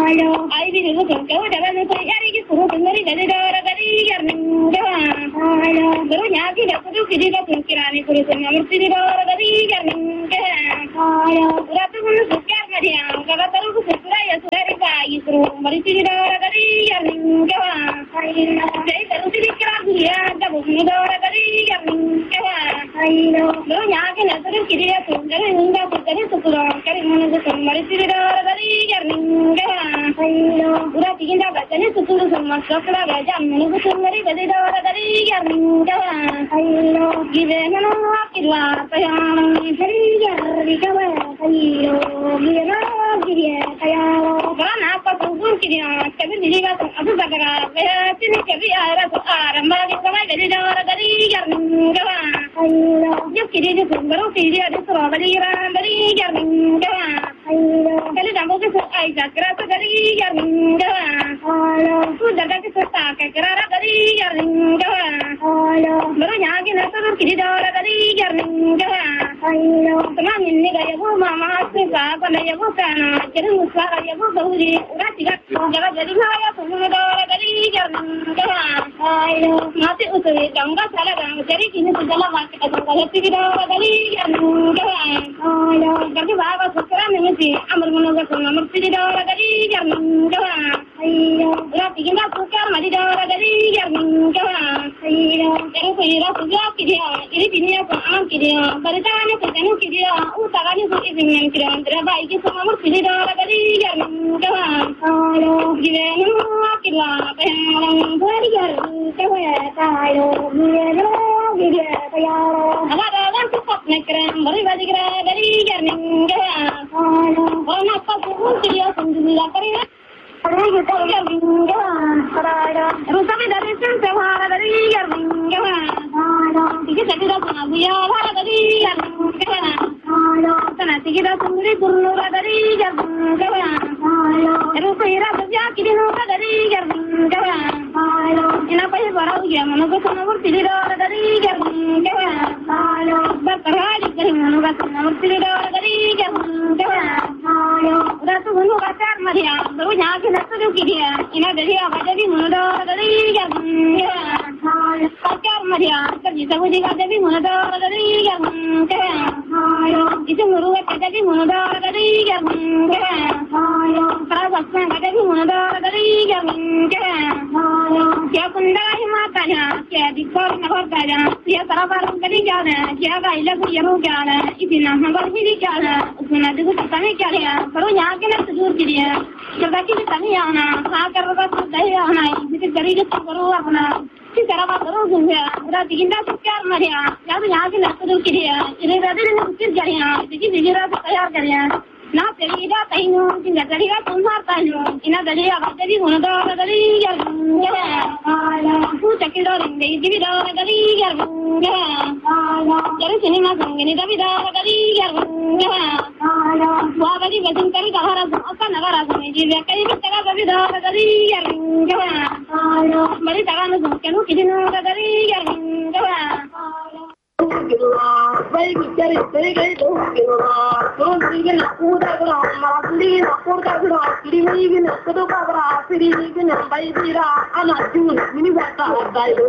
Ai bi nu ko ko da ban ko yari ki suru ngari da da gari yar ninga guru nya ki da ku ki da kun kirani kuru sun amurti da gari yar ninga ratu kun sukar mariya ga taru ku sura ya sura ka yi suru mari ti da gari yar ninga dai taru ti kira ya da bu ni da gari yar ninga guru nya ki na taru ki da kun gari ninga ku gari sura kari mun ku mari ti da gari yar ninga ura tiginda bachane suturu sama sokra gaja menu sumari gadi dawara gadi yarninga give nanu akirwa tayam hari yarri kawa kayo mira giriya kayo bana apa tunggu kiriya kabi diriga abu bagara ya tini kabi ara to aramba di kama gadi dawara gadi yarninga yo kiriya sungaro kiriya di sura gadi yarninga kali dambo ke ai jakra to gadi yarninga tu daga ke sota ke kerara gadi yarninga baru nyagi na to kiri dawara gadi yarninga tamam inni ga yabu mama se ga bana yabu kana kiri musa ga yabu gauri ura tiga jaga gadi na ya tu dawara gadi yarninga mate utore danga sala danga jari kini sujala market ka danga kiri dawara gadi yarninga gadi baba sukra nimisi amar monoga amar kiri dawara gadi yarninga ura tiga sukar mari dawara gadi yarninga jari ko ira suja kiriya iri binia ko am kiriya baritane ko tanu kiriya u tagani ko izin kiriya andra bai ki so amar kiri dawara gadi yarninga givenu akirwa bayang bari yarninga tayo mero giriya tayo amara dan tukap nekran bari bajigra gadi yarninga ona pa ko kiriya sundula kariya Rusami dari sewara dari yarninga tiga sakira punya wara dari yarninga sana tiga sumri gurura dari yarninga rusira saja kiri nura dari yarninga ina pai bara uya manoga sana urtili dari yarninga berkarali dari manoga sana urtili dari yarninga ratu gunu kasar maria baru nyaki nasu kiriya ina dari apa jadi muda dari yarninga kasar maria kerja sabuji jadi muda dari yarninga itu muruga jadi muda dari yarninga karabasna jadi muda dari yarninga क्या कुंडा ही माता जा क्या दिखोर नगर का जा क्या तरबार करी जा रहा क्या गाइला को यरो क्या है इतना नगर ही क्या है उसने देखो तने क्या है करो यहाँ के ना दूर की है जब बाकी तने आना खा कर बस दही आना इसे गरीब तो करो अपना किस तरह बात करो सुनिए पूरा दिगिंदा से क्या मरिया या तो यहाँ के ना दूर की है इन्हें रात दिन किस करिया देखिए दिगिरा से तैयार करिया ना तेरीदा तैनो जिंदा तेरीदा तुम्हार तैनो इना दलिया वाजरी होना दली यार तू चकिलो रिंदे जीविदा दली यार जरे सिनेमा संगने दबिदा दली यार वागरी वजन करी कहारा अका नगारा सुने जीवे कई तगा दबिदा दली यार बड़ी तगा न सुने किदिनो दली यार baby cari gay to don't even puda gra mali na puda gra kiri ni na kodo ka gra kiri ni na baby ra ana jun mini bata dai